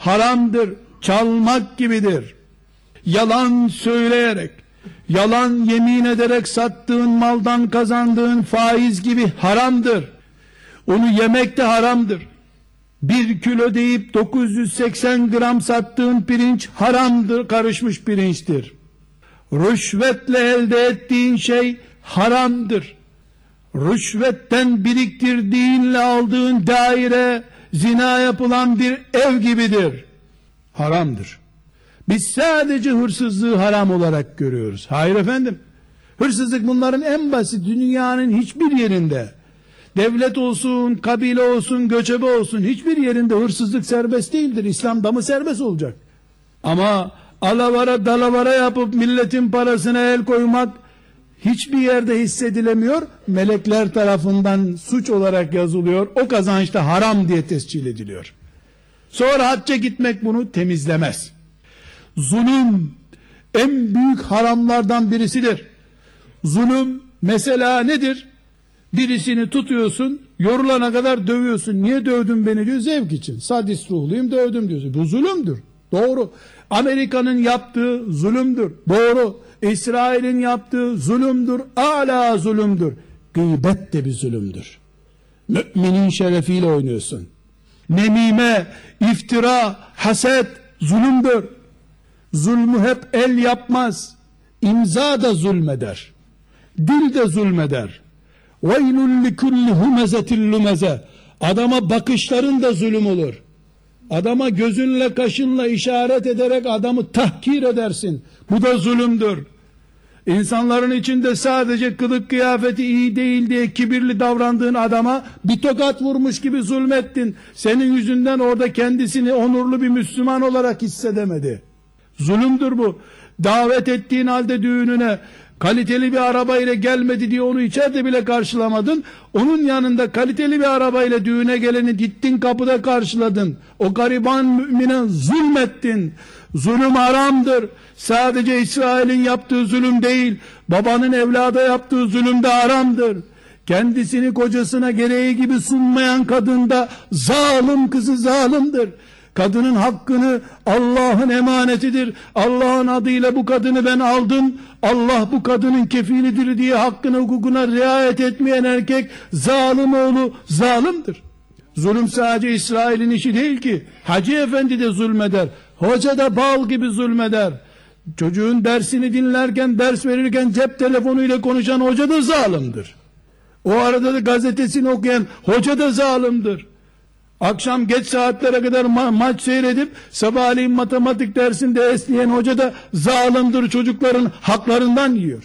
haramdır, çalmak gibidir. Yalan söyleyerek, yalan yemin ederek sattığın maldan kazandığın faiz gibi haramdır. Onu yemek de haramdır. 1 kilo deyip 980 gram sattığın pirinç haramdır, karışmış pirinçtir. Rüşvetle elde ettiğin şey haramdır. Rüşvetten biriktirdiğinle aldığın daire zina yapılan bir ev gibidir. Haramdır. Biz sadece hırsızlığı haram olarak görüyoruz. Hayır efendim. Hırsızlık bunların en basit, dünyanın hiçbir yerinde. Devlet olsun, kabile olsun, göçebe olsun, hiçbir yerinde hırsızlık serbest değildir. İslam'da mı serbest olacak? Ama alavara dalavara yapıp milletin parasına el koymak hiçbir yerde hissedilemiyor. Melekler tarafından suç olarak yazılıyor. O kazanç da haram diye tescil ediliyor. Sonra hacca gitmek bunu temizlemez. Zulüm en büyük haramlardan birisidir. Zulüm mesela nedir? Birisini tutuyorsun, yorulana kadar dövüyorsun. Niye dövdün beni diyor, zevk için. Sadist ruhluyum, dövdüm diyorsun. Bu zulümdür. Doğru. Amerika'nın yaptığı zulümdür. Doğru. İsrail'in yaptığı zulümdür. Âlâ zulümdür. Gıybet de bir zulümdür. Müminin şerefiyle oynuyorsun. Nemime, iftira, haset zulümdür. Zulmü hep el yapmaz. İmza da zulmeder. Dil de zulmeder. وَيْلُ لِكُلِّ هُمَزَةٍ لُمَزَةٍ. Adama bakışların da zulüm olur. Adama gözünle kaşınla işaret ederek adamı tahkir edersin. Bu da zulümdür. İnsanların içinde sadece kılık kıyafeti iyi değil diye kibirli davrandığın adama bir tokat vurmuş gibi zulmettin. Senin yüzünden orada kendisini onurlu bir Müslüman olarak hissedemedi. Zulümdür bu. Davet ettiğin halde düğününe kaliteli bir arabayla gelmedi diye onu içeride bile karşılamadın. Onun yanında kaliteli bir arabayla düğüne geleni gittin kapıda karşıladın. O gariban mümine zulmettin. Zulüm haramdır. Sadece İsrail'in yaptığı zulüm değil, babanın evlada yaptığı zulüm de haramdır. Kendisini kocasına gereği gibi sunmayan kadın da zalim kızı zalimdir. Kadının hakkını Allah'ın emanetidir. Allah'ın adıyla bu kadını ben aldım. Allah bu kadının kefilidir diye hakkına hukukuna riayet etmeyen erkek zalim oğlu zalimdir. Zulüm sadece İsrail'in işi değil ki. Hacı efendi de zulmeder. Hoca da bal gibi zulmeder. Çocuğun dersini dinlerken, ders verirken cep telefonuyla konuşan hoca da zalimdir. O arada da gazetesini okuyan hoca da zalimdir. Akşam geç saatlere kadar maç seyredip sabahleyin matematik dersinde esneyen hoca da zalimdir, çocukların haklarından yiyor.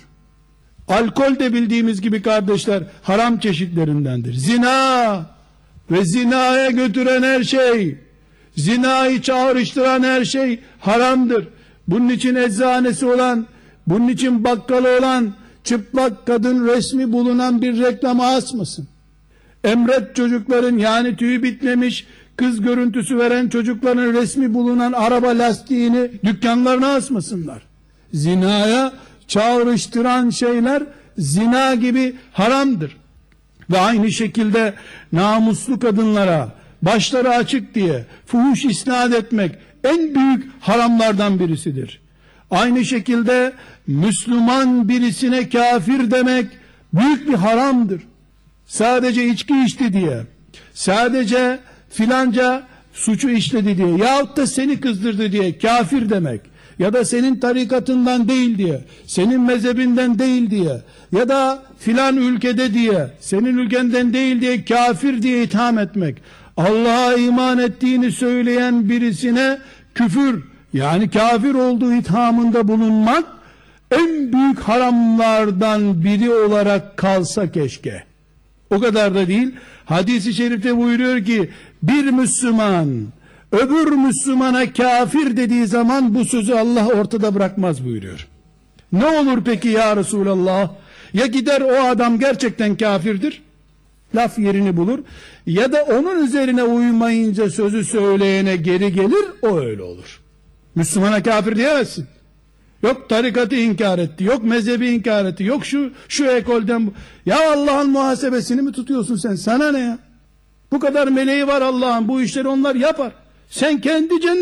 Alkol de bildiğimiz gibi kardeşler haram çeşitlerindendir. Zina ve zinaya götüren her şey, zinayı çağrıştıran her şey haramdır. Bunun için eczanesi olan, bunun için bakkalı olan, çıplak kadın resmi bulunan bir reklama asmasın. Emret çocukların, yani tüyü bitmemiş kız görüntüsü veren çocukların resmi bulunan araba lastiğini dükkanlarına asmasınlar. Zinaya çağrıştıran şeyler zina gibi haramdır. Ve aynı şekilde namuslu kadınlara başları açık diye fuhuş isnat etmek en büyük haramlardan birisidir. Aynı şekilde Müslüman birisine kafir demek büyük bir haramdır. Sadece içki içti diye, sadece filanca suçu işledi diye, yahut da seni kızdırdı diye kafir demek, ya da senin tarikatından değil diye, senin mezhebinden değil diye, ya da filan ülkede diye, senin ülkenden değil diye kafir diye itham etmek, Allah'a iman ettiğini söyleyen birisine küfür, yani kafir olduğu ithamında bulunmak en büyük haramlardan biri olarak kalsa keşke. O kadar da değil. Hadis-i şerifte buyuruyor ki bir Müslüman öbür Müslümana kafir dediği zaman bu sözü Allah ortada bırakmaz buyuruyor. Ne olur peki ya Resulallah? Ya gider o adam gerçekten kafirdir, laf yerini bulur, ya da onun üzerine uymayınca sözü söyleyene geri gelir, o öyle olur. Müslümana kafir diyemezsin. Yok tarikatı inkar etti, yok mezhebi inkar etti, yok şu ekolden bu. Ya Allah'ın muhasebesini mi tutuyorsun sen? Sana ne ya? Bu kadar meleği var Allah'ın, bu işleri onlar yapar. Sen kendi